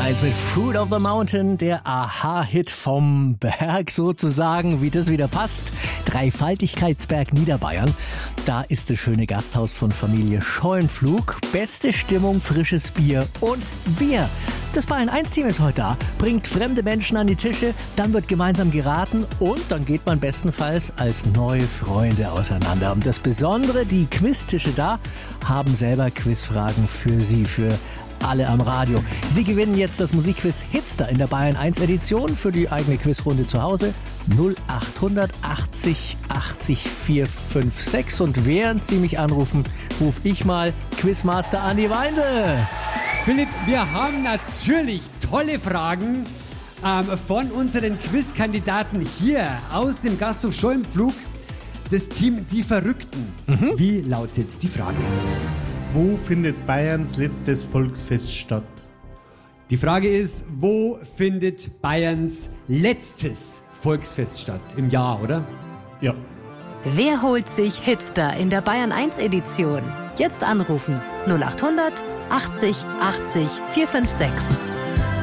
1 mit Fruit of the Mountain, der Aha-Hit vom Berg sozusagen, wie das wieder passt. Dreifaltigkeitsberg Niederbayern. Da ist das schöne Gasthaus von Familie Scheuenpflug. Beste Stimmung, frisches Bier und wir. Das Bayern 1 Team ist heute da, bringt fremde Menschen an die Tische, dann wird gemeinsam geraten und dann geht man bestenfalls als neue Freunde auseinander. Und das Besondere, die Quiztische da haben selber Quizfragen für Sie, für alle am Radio. Sie gewinnen jetzt das Musikquiz Hitster in der Bayern 1 Edition für die eigene Quizrunde zu Hause. 0800 80 80 456. Und während Sie mich anrufen, rufe ich mal Quizmaster Andi Weindl. Philipp, wir haben natürlich tolle Fragen von unseren Quizkandidaten hier aus dem Gasthof Scheuenpflug. Das Team Die Verrückten. Wie lautet die Frage? Wo findet Bayerns letztes Volksfest statt? Die Frage ist, wo findet Bayerns letztes Volksfest statt? Im Jahr, oder? Ja. Wer holt sich Hitster in der Bayern 1 Edition? Jetzt anrufen 0800 80 80 456.